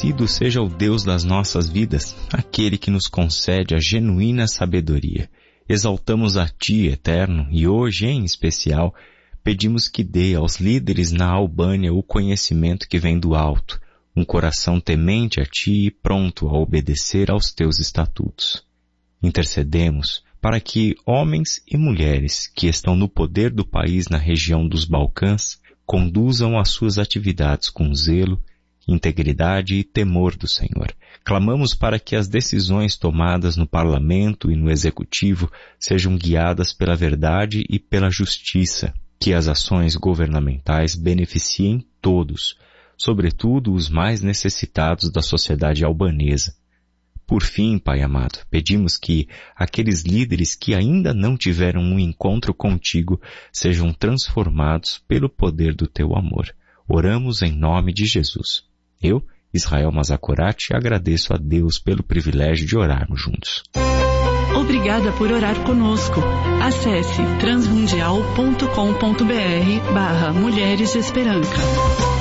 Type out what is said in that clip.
Agradecido seja o Deus das nossas vidas, aquele que nos concede a genuína sabedoria. Exaltamos a Ti, Eterno, e hoje, em especial, pedimos que dê aos líderes na Albânia o conhecimento que vem do alto, um coração temente a Ti e pronto a obedecer aos Teus estatutos. Intercedemos para que homens e mulheres que estão no poder do país na região dos Balcãs conduzam as suas atividades com zelo, integridade e temor do Senhor. Clamamos para que as decisões tomadas no Parlamento e no Executivo sejam guiadas pela verdade e pela justiça, que as ações governamentais beneficiem todos, sobretudo os mais necessitados da sociedade albanesa. Por fim, Pai amado, pedimos que aqueles líderes que ainda não tiveram um encontro contigo sejam transformados pelo poder do Teu amor. Oramos em nome de Jesus. Eu, Israel Mazakorati, agradeço a Deus pelo privilégio de orarmos juntos. Obrigada por orar conosco. Acesse transmundial.com.br/Mulheres de Esperança.